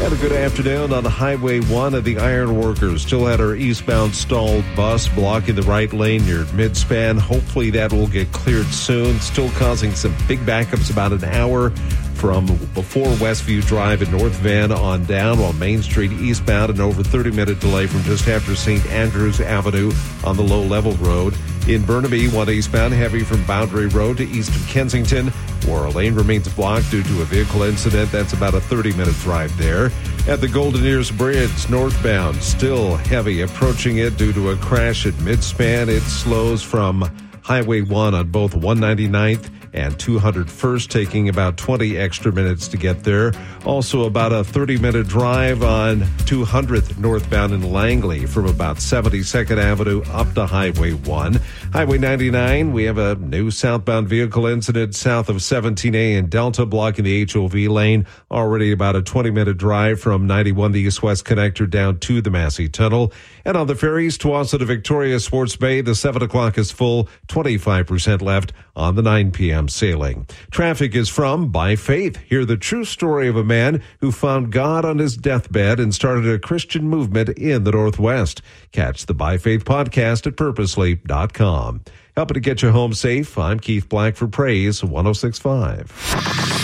And a good afternoon on Highway 1 of the Ironworkers. Still had our eastbound stalled bus blocking the right lane near midspan. Hopefully that will get cleared soon. Still causing some big backups about an hour from before Westview Drive in North Van on down, while Main Street eastbound, an over 30-minute delay from just after St. Andrews Avenue on the low-level road. In Burnaby, one eastbound, heavy from Boundary Road to east of Kensington, where a lane remains blocked due to a vehicle incident. That's about a 30-minute drive there. At the Golden Ears Bridge, northbound, still heavy approaching it due to a crash at midspan. It slows from Highway 1 on both 199th and 201st, taking about 20 extra minutes to get there. Also about a 30-minute drive on 200th northbound in Langley from about 72nd Avenue up to Highway 1. Highway 99, we have a new southbound vehicle incident south of 17A in Delta, blocking the HOV lane. Already about a 20-minute drive from 91, the east-west connector, down to the Massey Tunnel. And on the ferries, Tuwasa to Victoria Sports Bay, the 7 o'clock is full, 25% left on the 9 p.m. sailing. Traffic is from By Faith. Hear the true story of a man who found God on his deathbed and started a Christian movement in the Northwest. Catch the By Faith podcast at purposely.com. Helping to get you home safe, I'm Keith Black for Praise 106.5.